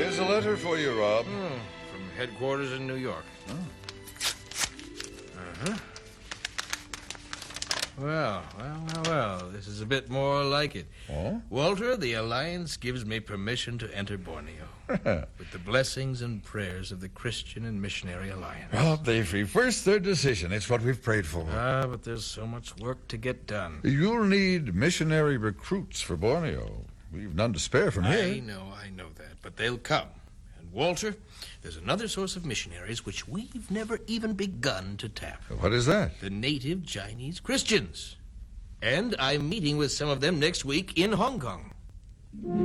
Here's a letter for you, Rob. From headquarters in New York. Well, this is a bit more like it. Oh? Walter, the Alliance gives me permission to enter Borneo with the blessings and prayers of the Christian and Missionary Alliance. Rob, they've reversed their decision. It's what we've prayed for. But there's so much work to get done. You'll need missionary recruits for Borneo. We've none to spare from here. I know that, but they'll come. And Walter, there's another source of missionaries which we've never even begun to tap. What is that? The native Chinese Christians. And I'm meeting with some of them next week in Hong Kong.